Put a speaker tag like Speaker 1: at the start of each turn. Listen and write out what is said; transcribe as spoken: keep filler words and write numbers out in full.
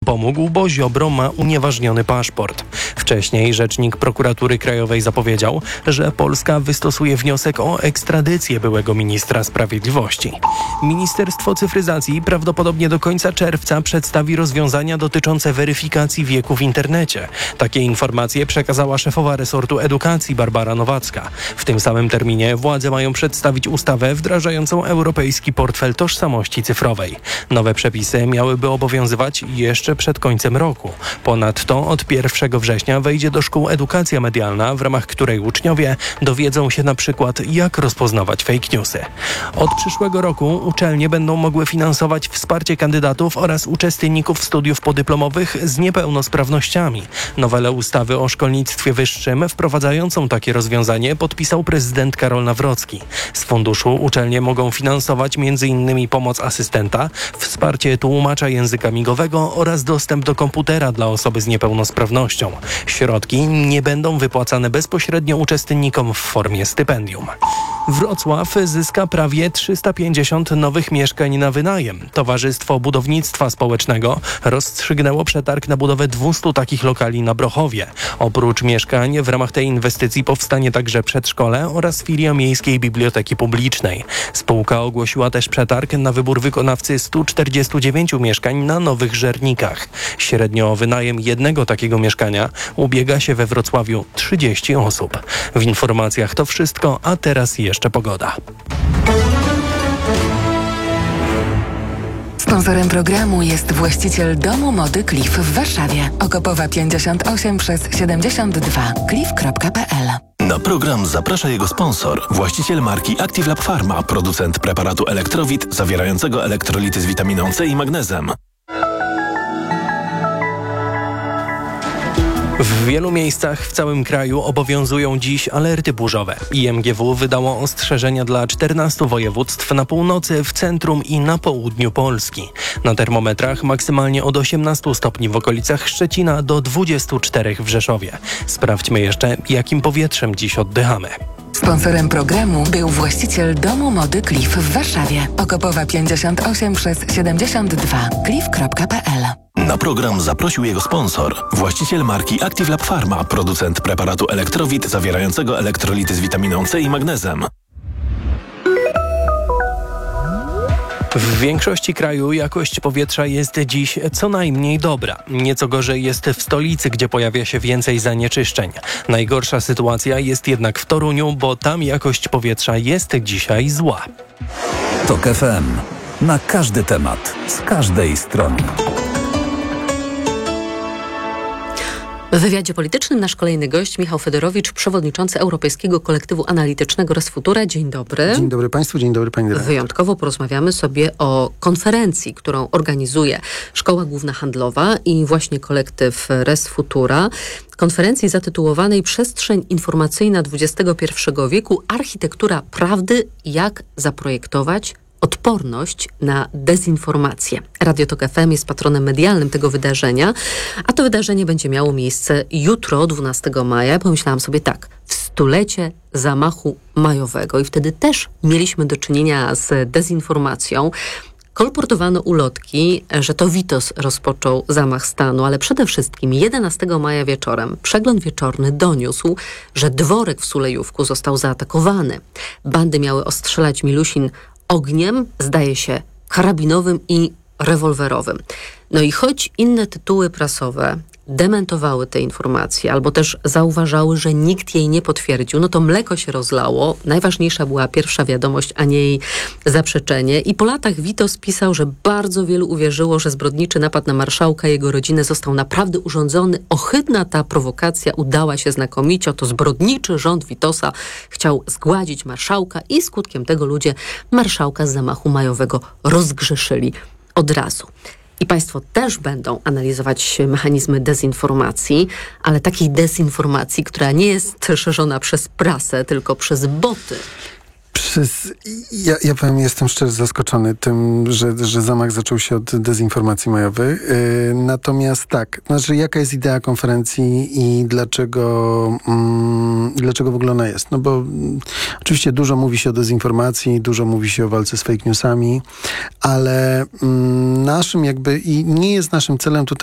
Speaker 1: pomógł, bo Ziobro ma unieważniony paszport. Wcześniej rzecznik prokuratury krajowej zapowiedział, że Polska wystosuje wniosek o ekstradycję byłego ministra sprawiedliwości. Ministerstwo Cyfryzacji prawdopodobnie do końca czerwca przedstawi rozwiązania dotyczące weryfikacji wieku w internecie. Takie informacje przekazała szefowa resortu edukacji Barbara Nowacka. W tym samym terminie władze mają przedstawić ustawę wdrażającą Europejski Portfel Tożsamości Cyfrowej. Nowe przepisy miałyby obowiązywać jeszcze przed końcem roku. Ponadto od pierwszego września wejdzie do szkół edukacja medialna, w ramach której uczniowie dowiedzą się na przykład, jak rozpoznawać fake newsy. Od przyszłego roku uczelnie będą mogły finansować wsparcie kandydatów oraz uczestników studiów podyplomowych z niepełnosprawnościami. Nowelę ustawy o szkolnictwie wyższym wprowadzającą takie rozwiązanie podpisał prezydent Karol Nawrocki. Z funduszu uczelnie mogą finansować między innymi pomoc asystenta, wsparcie tłumacza języka migowego oraz dostęp do komputera dla osoby z niepełnosprawnością. Środki nie będą wypłacane bezpośrednio uczestnikom w formie stypendium. Wrocław zyska prawie trzysta pięćdziesiąt nowych mieszkań na wynajem. Towarzystwo Budownictwa Społecznego rozstrzygnęło przetarg na budowę dwustu takich lokali na Brochowie. Oprócz mieszkań w ramach tej inwestycji powstanie także przedszkole oraz filia Miejskiej Biblioteki Publicznej. Spółka ogłosiła też przetarg na wybór wykonawcy stu czterdziestu dziewięciu mieszkań na Nowych Żernikach. Średnio o wynajem jednego takiego mieszkania ubiega się we Wrocławiu trzydzieści osób. W informacjach to wszystko, a teraz jeszcze pogoda.
Speaker 2: Sponsorem programu jest właściciel domu mody Cliff w Warszawie. Okopowa pięćdziesiąt osiem przez siedemdziesiąt dwa. cliff kropka p l.
Speaker 3: Na program zaprasza jego sponsor, właściciel marki Active Lab Pharma, producent preparatu Elektrowit zawierającego elektrolity z witaminą C i magnezem.
Speaker 1: W wielu miejscach w całym kraju obowiązują dziś alerty burzowe. I M G W wydało ostrzeżenia dla czternastu województw na północy, w centrum i na południu Polski. Na termometrach maksymalnie od osiemnastu stopni w okolicach Szczecina do dwudziestu czterech w Rzeszowie. Sprawdźmy jeszcze, jakim powietrzem dziś oddychamy.
Speaker 2: Sponsorem programu był właściciel domu mody Cliff w Warszawie. Okopowa pięćdziesiąt osiem przez siedemdziesiąt dwa. cliff kropka p l.
Speaker 3: Na program zaprosił jego sponsor, właściciel marki Active Lab Pharma, producent preparatu Elektrowit zawierającego elektrolity z witaminą C i magnezem.
Speaker 1: W większości kraju jakość powietrza jest dziś co najmniej dobra. Nieco gorzej jest w stolicy, gdzie pojawia się więcej zanieczyszczeń. Najgorsza sytuacja jest jednak w Toruniu, bo tam jakość powietrza jest dzisiaj zła.
Speaker 4: Tok F M. Na każdy temat, z każdej strony.
Speaker 5: W wywiadzie politycznym nasz kolejny gość, Michał Fedorowicz, przewodniczący Europejskiego Kolektywu Analitycznego Resfutura. Dzień dobry.
Speaker 6: Dzień dobry Państwu, dzień dobry Pani redaktor.
Speaker 5: Wyjątkowo porozmawiamy sobie o konferencji, którą organizuje Szkoła Główna Handlowa i właśnie kolektyw Resfutura. Konferencji zatytułowanej Przestrzeń informacyjna dwudziestego pierwszego wieku. Architektura prawdy. Jak zaprojektować odporność na dezinformację. Radio Tok F M jest patronem medialnym tego wydarzenia, a to wydarzenie będzie miało miejsce jutro, dwunastego maja. Pomyślałam sobie tak, w stulecie zamachu majowego i wtedy też mieliśmy do czynienia z dezinformacją. Kolportowano ulotki, że to Witos rozpoczął zamach stanu, ale przede wszystkim jedenastego maja wieczorem przegląd wieczorny doniósł, że dworek w Sulejówku został zaatakowany. Bandy miały ostrzelać Milusin ogniem, zdaje się, karabinowym i rewolwerowym. No i choć inne tytuły prasowe dementowały te informacje, albo też zauważały, że nikt jej nie potwierdził, no to mleko się rozlało. Najważniejsza była pierwsza wiadomość, a nie jej zaprzeczenie. I po latach Witos pisał, że bardzo wielu uwierzyło, że zbrodniczy napad na marszałka i jego rodzinę został naprawdę urządzony. Ohydna ta prowokacja udała się znakomicie. Oto zbrodniczy rząd Witosa chciał zgładzić marszałka i skutkiem tego ludzie marszałka z zamachu majowego rozgrzeszyli od razu. I Państwo też będą analizować mechanizmy dezinformacji, ale takiej dezinformacji, która nie jest szerzona przez prasę, tylko przez boty.
Speaker 6: Przez, ja, ja powiem, jestem szczerze zaskoczony tym, że, że zamach zaczął się od dezinformacji majowej. Yy, natomiast tak, znaczy jaka jest idea konferencji i dlaczego, mm, dlaczego w ogóle ona jest? No bo mm, oczywiście dużo mówi się o dezinformacji, dużo mówi się o walce z fake newsami, ale mm, naszym jakby i nie jest naszym celem tutaj